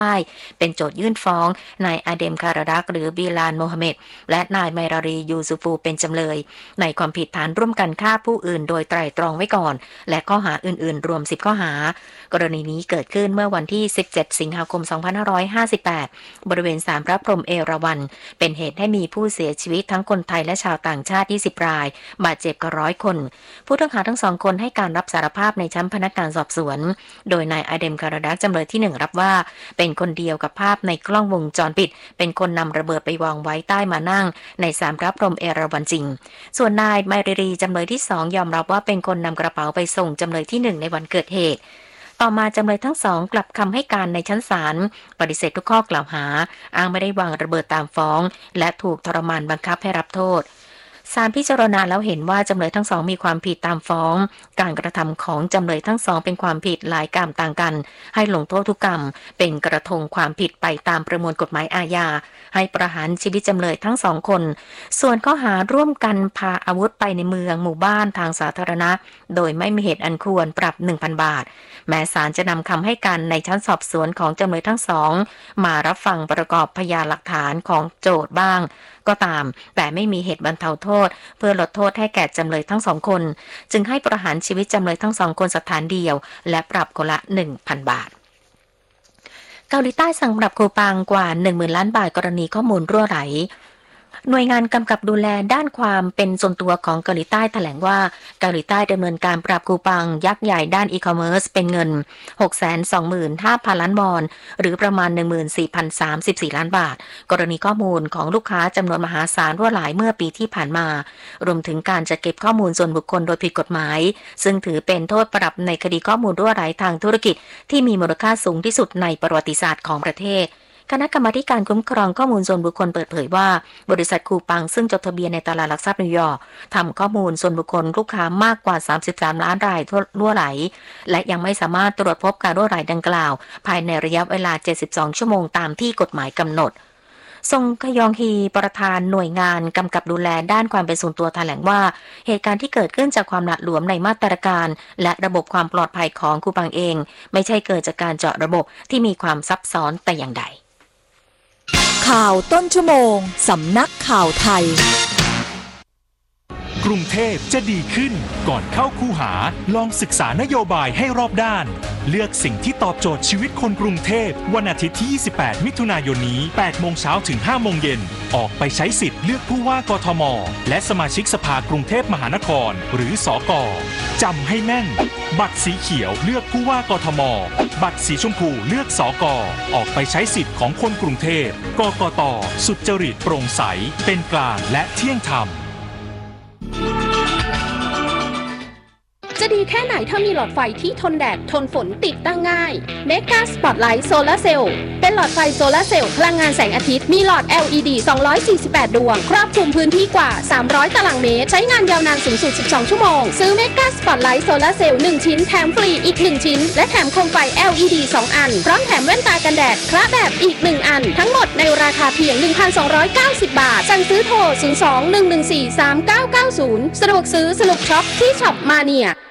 ได้เป็นโจทยื่นฟ้องนายอาเดมคาราดักหรือบิลานโมฮัมเหม็ดและนายไมรารียูซุฟูเป็นจำเลยในความผิดฐานร่วมกันฆ่าผู้อื่นโดยไตร่ตรองไว้ก่อนและข้อหาอื่นๆรวม10ข้อหากรณีนี้เกิดขึ้นเมื่อวันที่17สิงหาคม2558บริเวณศาลพระพรหมเอราวัณเป็นเหตุให้มีผู้เสียชีวิตทั้งคนไทยและชาวต่างชาติ20รายบาดเจ็บกว่า100คนผู้ต้องหาทั้งสองคนให้การรับสารภาพในชั้นพนักงานสอบสวนโดยนายอาเดมคาราดักจำเลยที่1รับว่าเป็นคนเดียวกับภาพในกล้องวงจรปิดเป็นคนนำระเบิดไปวางไว้ใต้มานั่งในศาลพระพรหมเอราวัณจริงส่วนนายไมรีจำเลยที่2ยอมรับว่าเป็นคนนำกระเป๋าไปส่งจำเลยที่1ในวันเกิดเหตุต่อมาจำเลยทั้งสองกลับคำให้การในชั้นศาลปฏิเสธทุกข้อกล่าวหาอ้างไม่ได้วางระเบิดตามฟ้องและถูกทรมานบังคับให้รับโทษศาลพิจารณาแล้วเห็นว่าจำเลยทั้งสองมีความผิดตามฟ้องการกระทำของจำเลยทั้งสองเป็นความผิดหลายกรรมต่างกันให้ลงโทษทุกกรรมเป็นกระทงความผิดไปตามประมวลกฎหมายอาญาให้ประหารชีวิตจำเลยทั้งสองคนส่วนข้อหาร่วมกันพาอาวุธไปในเมืองหมู่บ้านทางสาธารณะโดยไม่มีเหตุอันควรปรับ 1,000 บาทแม้ศาลจะนำคำให้การในชั้นสอบสวนของจำเลยทั้งสองมารับฟังประกอบพยานหลักฐานของโจทก์บ้างก็ตามแต่ไม่มีเหตุบรรเทาโทษเพื่อลดโทษให้แก่จำเลยทั้งสองคนจึงให้ประหารชีวิตจำเลยทั้งสองคนสถานเดียวและปรับคนละ 1,000 บาทเกาหลีใต้สั่งปรับคูปังกว่า 10,000 ล้านบาทกรณีข้อมูลรั่วไหลหน่วยงานกำกับดูแลด้านความเป็นส่วนตัวของเกาหลีใต้แถลงว่าเกาหลีใต้ดำเนินการปรับคูปังยักษ์ใหญ่ด้านอีคอมเมิร์ซเป็นเงิน 625,000 ล้านวอนหรือประมาณ 14,034 ล้านบาทกรณีข้อมูลของลูกค้าจำนวนมหาศาลรั่วไหลเมื่อปีที่ผ่านมารวมถึงการจัดเก็บข้อมูลส่วนบุคคลโดยผิดกฎหมายซึ่งถือเป็นโทษปรับในคดีข้อมูลรั่วไหลทางธุรกิจที่มีมูลค่าสูงที่สุดในประวัติศาสตร์ของประเทศคณะกรรมาการคุ้มครองข้อมูลส่วนบุคคลเปิดเผยว่าบริษัทคูปังซึ่งจดทะเบียนในตลาดหลักทรัพย์นิวยอร์กทำข้อมูลส่วนบุคคลลูกค้ามากกว่า33ล้านรายรั่วไหลและยังไม่สามารถตรวจพบการรั่วไหลดังกล่าวภายในระยะเวลา72ชั่วโมงตามที่กฎหมายกำหนดซงคยองฮีประธานหน่วยงานกำกับดูแลด้านความเป็นส่วนตัวแถลงว่าเหตุการณ์ที่เกิดขึ้นจากความหละหลวมในมาตรการและระบบความปลอดภัยของคูปังเองไม่ใช่เกิดจากการเจาะระบบที่มีความซับซ้อนแต่อย่างใดข่าวต้นชั่วโมงสำนักข่าวไทยกรุงเทพจะดีขึ้นก่อนเข้าคูหาลองศึกษานโยบายให้รอบด้านเลือกสิ่งที่ตอบโจทย์ชีวิตคนกรุงเทพวันอาทิตย์ที่28มิถุนายนนี้8โมงเช้าถึง5โมงเย็นออกไปใช้สิทธิ์เลือกผู้ว่ากทมและสมาชิกสภากรุงเทพมหานครหรือสก.จำให้แม่นบัตรสีเขียวเลือกผู้ว่ากทมบัตรสีชมพูเลือกสก.ออกไปใช้สิทธิ์ของคนกรุงเทพกกต.สุจริตโปร่งใสเป็นกลางและเที่ยงธรรมจะดีแค่ไหนถ้ามีหลอดไฟที่ทนแดดทนฝนติดตั้งง่าย Mega Spotlight Solar Cell เป็นหลอดไฟโซลาร์เซลล์พลังงานแสงอาทิตย์มีหลอด LED 248 ดวงครอบคลุมพื้นที่กว่า300ตารางเมตรใช้งานยาวนานสูงสุด12ชั่วโมงซื้อ Mega Spotlight Solar Cell 1ชิ้นแถมฟรีอีก1ชิ้นและแถมโคมไฟ LED 2 อันพร้อมแถมแว่นตากันแดดคละแบบอีก1อันทั้งหมดในราคาเพียง 1,290 บาทสั่งซื้อโทร 02-114-3990 สะดวกซื้อสนุกช็อปที่ช็อปมาเนีย